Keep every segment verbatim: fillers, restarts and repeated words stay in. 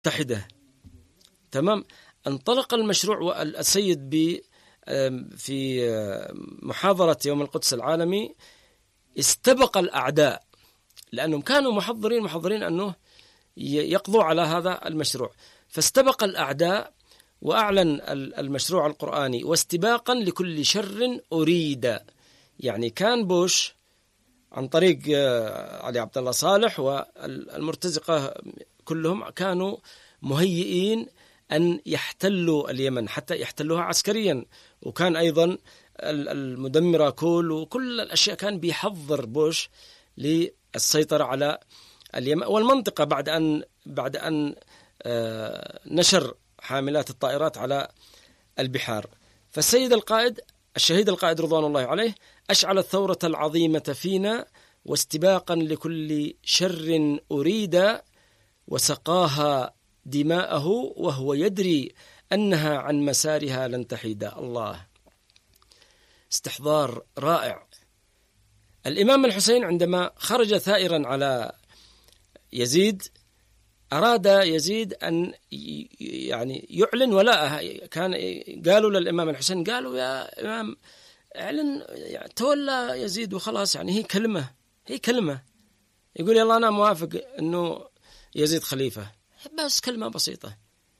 متحدة. تمام. انطلق المشروع، والسيد ب في محاضرة يوم القدس العالمي استبق الأعداء، لأنهم كانوا محضرين محضرين أنه يقضوا على هذا المشروع، فاستبق الأعداء وأعلن المشروع القرآني واستباقا لكل شر أريد. يعني كان بوش عن طريق علي عبد الله صالح والمرتزقة كلهم كانوا مهيئين أن يحتلوا اليمن، حتى يحتلوها عسكريا، وكان أيضا المدمرة كول وكل الأشياء كان بيحضر بوش للسيطرة على اليمن والمنطقة بعد أن بعد أن نشر حاملات الطائرات على البحار. فالسيد القائد الشهيد القائد رضوان الله عليه أشعل الثورة العظيمة فينا واستباقا لكل شر أريد، وسقاها دماءه وهو يدري أنها عن مسارها لن تحيد. الله، استحضار رائع. الإمام الحسين عندما خرج ثائرا على يزيد أراد يزيد أن يعني يعلن ولاءه. كان قالوا للإمام الحسين، قالوا يا إمام اعلن، يعني تولى يزيد وخلاص، يعني هي كلمة هي كلمة يقول يلا أنا موافق أنه يزيد خليفة، بس كلمة بسيطة.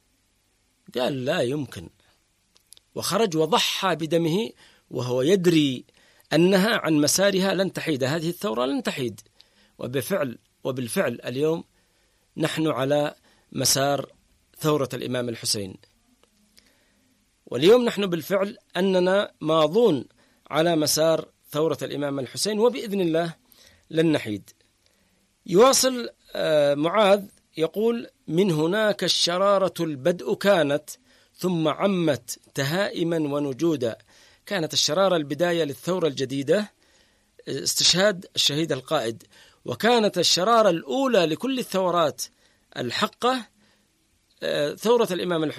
قال لا يمكن، وخرج وضحى بدمه وهو يدري أنها عن مسارها لن تحيد، هذه الثورة لن تحيد. وبفعل وبالفعل اليوم نحن على مسار ثورة الإمام الحسين، واليوم نحن بالفعل أننا ماضون على مسار ثورة الإمام الحسين، وبإذن الله لن نحيد. يواصل معاذ يقول: من هناك الشرارة البدء كانت، ثم عمت تهائما ونجودا. كانت الشرارة البداية للثورة الجديدة، استشهاد الشهيد القائد، وكانت الشرارة الأولى لكل الثورات الحقة ثورة الإمام الحسين.